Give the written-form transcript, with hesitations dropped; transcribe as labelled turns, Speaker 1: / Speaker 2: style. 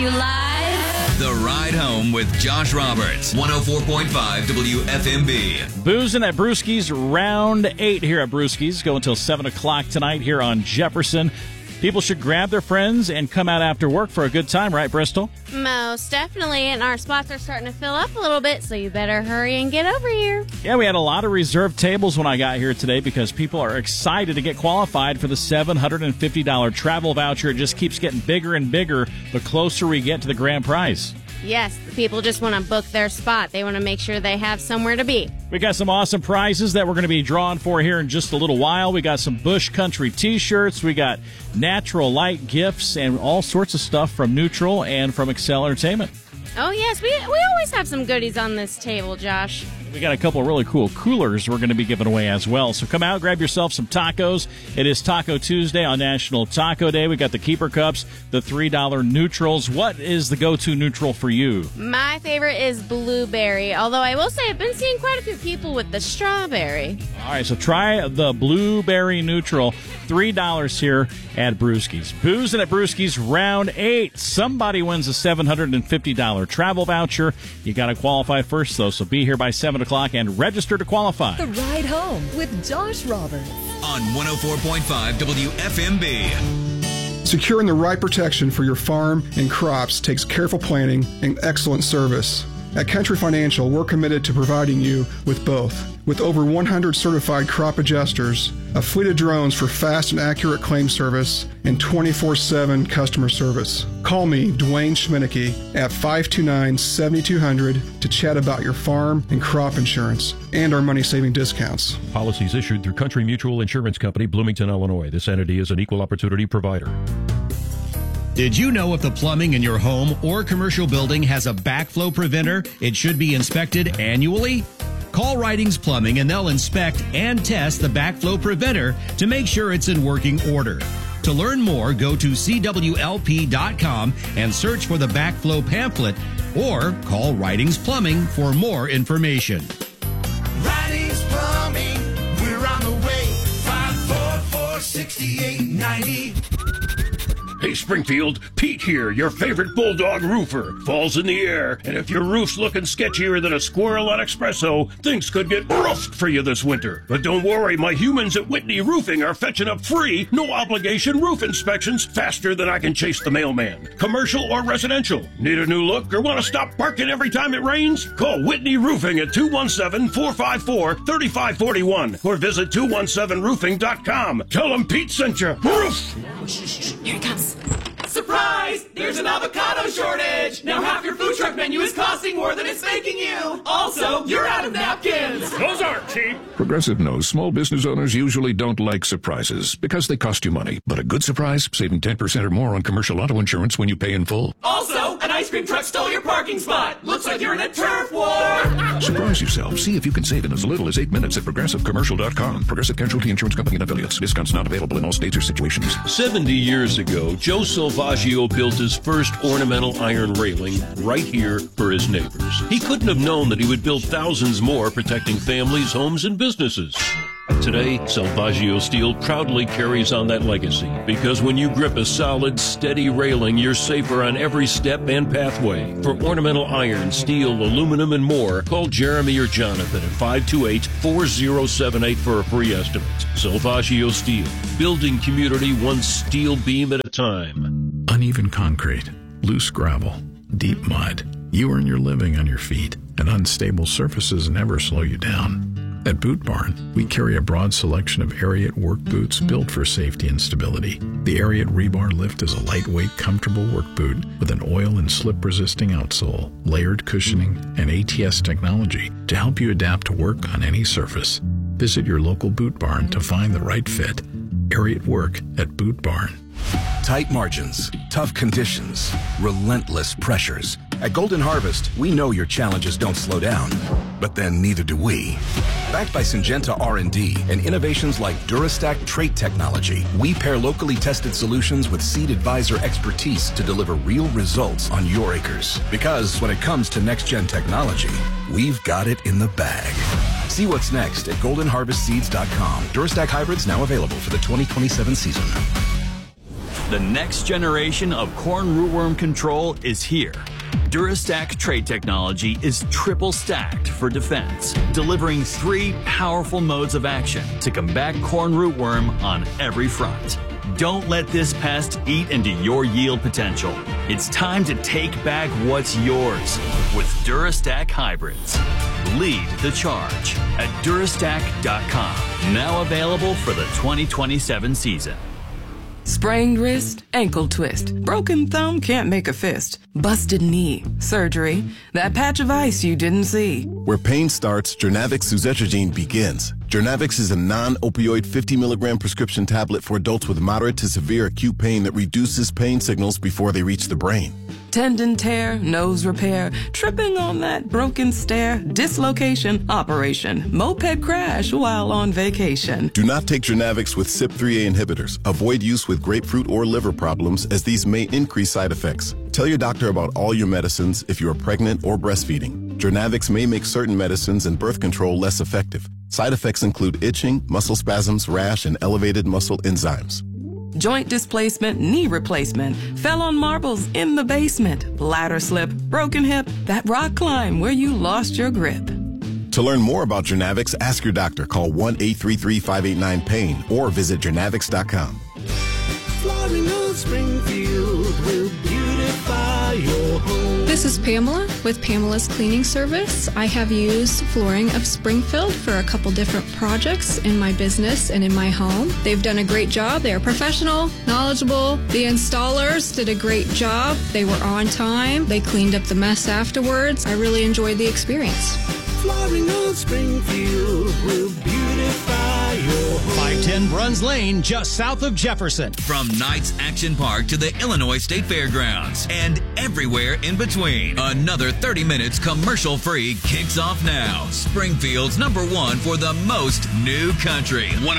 Speaker 1: You live?
Speaker 2: The Ride Home with Josh Roberts, 104.5 WFMB.
Speaker 3: Boozing at Brewski's, round 8 here at Brewski's. Go until 7 o'clock tonight here on Jefferson. People should grab their friends and come out after work for a good time, right, Bristol?
Speaker 1: Most definitely, and our spots are starting to fill up a little bit, so you better hurry and get over here.
Speaker 3: Yeah, we had a lot of reserved tables when I got here today because people are excited to get qualified for the $750 travel voucher. It just keeps getting bigger and bigger the closer we get to the grand prize.
Speaker 1: Yes, the people just want to book their spot. They want to make sure they have somewhere to be.
Speaker 3: We got some awesome prizes that we're going to be drawing for here in just a little while. We got some Bush Country t-shirts. We got Natural Light gifts and all sorts of stuff from Neutral and from Excel Entertainment.
Speaker 1: Oh, yes, we always have some goodies on this table, Josh.
Speaker 3: We got a couple of really cool coolers we're going to be giving away as well. So come out, grab yourself some tacos. It is Taco Tuesday on National Taco Day. We got the Keeper Cups, the $3 Neutrals. What is the go-to neutral for you?
Speaker 1: My favorite is blueberry, although I will say I've been seeing quite a few people with the strawberry.
Speaker 3: All right, so try the blueberry neutral, $3 here at Brewski's. Boozing at Brewski's, round 8. Somebody wins a $750 travel voucher. You got to qualify first, though, so be here by 7 o'clock and register to qualify.
Speaker 4: The Ride Home with Josh Roberts
Speaker 2: on 104.5 WFMB.
Speaker 5: Securing the right protection for your farm and crops takes careful planning and excellent service. At Country Financial, we're committed to providing you with both. With over 100 certified crop adjusters, a fleet of drones for fast and accurate claim service, and 24/7 customer service. Call me, Dwayne Schminneke, at 529-7200 to chat about your farm and crop insurance and our money-saving discounts.
Speaker 6: Policies issued through Country Mutual Insurance Company, Bloomington, Illinois. This entity is an equal opportunity provider.
Speaker 7: Did you know if the plumbing in your home or commercial building has a backflow preventer, it should be inspected annually? Call Ridings Plumbing and they'll inspect and test the backflow preventer to make sure it's in working order. To learn more, go to CWLP.com and search for the backflow pamphlet or call Ridings Plumbing for more information.
Speaker 8: Ridings Plumbing, we're on the way, 544-6890.
Speaker 9: Hey, Springfield, Pete here, your favorite Bulldog roofer. Fall's in the air, and if your roof's looking sketchier than a squirrel on espresso, things could get roofed for you this winter. But don't worry, my humans at Whitney Roofing are fetching up free, no-obligation roof inspections faster than I can chase the mailman. Commercial or residential? Need a new look or want to stop barking every time it rains? Call Whitney Roofing at 217-454-3541 or visit 217roofing.com. Tell them Pete sent you. Roof!
Speaker 1: Here he comes.
Speaker 10: Surprise! There's an avocado shortage! Now half your food truck menu is costing more than it's making you! Also, you're out of napkins!
Speaker 9: Those aren't cheap!
Speaker 11: Progressive knows small business owners usually don't like surprises because they cost you money. But a good surprise, saving 10% or more on commercial auto insurance when you pay in full.
Speaker 10: Also, an ice cream truck stole your parking spot! Looks like you're in a turf war!
Speaker 11: Surprise yourself. See if you can save in as little as 8 minutes at ProgressiveCommercial.com. Progressive Casualty Insurance Company and Affiliates. Discounts not available in all states or situations.
Speaker 9: 70 years ago, Joe Salvaggio built his first ornamental iron railing right here for his neighbors. He couldn't have known that he would build thousands more protecting families, homes, and businesses. Today, Salvaggio Steel proudly carries on that legacy because when you grip a solid, steady railing, you're safer on every step and pathway. For ornamental iron, steel, aluminum, and more, call Jeremy or Jonathan at 528-4078 for a free estimate. Salvaggio Steel, building community one steel beam at a time.
Speaker 12: Uneven concrete, loose gravel, deep mud. You earn your living on your feet, and unstable surfaces never slow you down. At Boot Barn, we carry a broad selection of Ariat work boots built for safety and stability. The Ariat Rebar Lift is a lightweight, comfortable work boot with an oil and slip-resisting outsole, layered cushioning, and ATS technology to help you adapt to work on any surface. Visit your local Boot Barn to find the right fit. Ariat Work at Boot Barn.
Speaker 13: Tight margins, tough conditions, relentless pressures. At Golden Harvest, we know your challenges don't slow down, but then neither do we. Backed by Syngenta R&D and innovations like Durastack trait technology, we pair locally tested solutions with Seed Advisor expertise to deliver real results on your acres. Because when it comes to next-gen technology, we've got it in the bag. See what's next at goldenharvestseeds.com. Durastack hybrids now available for the 2027 season.
Speaker 14: The next generation of corn rootworm control is here. Durastack trait technology is triple stacked for defense, delivering 3 powerful modes of action to combat corn rootworm on every front. Don't let this pest eat into your yield potential. It's time to take back what's yours with Durastack hybrids. Lead the charge at Durastack.com. Now available for the 2027 season.
Speaker 15: Sprained wrist, ankle twist, broken thumb can't make a fist, busted knee, surgery, that patch of ice you didn't see.
Speaker 16: Where pain starts, Jernavix suzetrigine begins. Jernavix is a non-opioid 50 milligram prescription tablet for adults with moderate to severe acute pain that reduces pain signals before they reach the brain.
Speaker 15: Tendon tear, nose repair, tripping on that broken stair, dislocation, operation, moped crash while on vacation.
Speaker 16: Do not take Jernavix with CYP3A inhibitors. Avoid use with grapefruit or liver problems, as these may increase side effects. Tell your doctor about all your medicines if you are pregnant or breastfeeding. Jernavix may make certain medicines and birth control less effective. Side effects include itching, muscle spasms, rash, and elevated muscle enzymes.
Speaker 15: Joint displacement, knee replacement, fell on marbles in the basement, ladder slip, broken hip, that rock climb where you lost your grip.
Speaker 16: To learn more about Jernavix, ask your doctor. Call 1-833-589-PAIN or visit Jernavix.com.
Speaker 8: Flooring of Springfield will beautify your home.
Speaker 17: This is Pamela with Pamela's Cleaning Service. I have used Flooring of Springfield for a couple different projects in my business and in my home. They've done a great job. They are professional, knowledgeable. The installers did a great job. They were on time. They cleaned up the mess afterwards. I really enjoyed the experience.
Speaker 8: Flooring of Springfield will beautify your home.
Speaker 18: 510 Bruns Lane, just south of Jefferson.
Speaker 2: From Knights Action Park to the Illinois State Fairgrounds and everywhere in between. Another 30 minutes commercial-free kicks off now. Springfield's #1 for the most new country.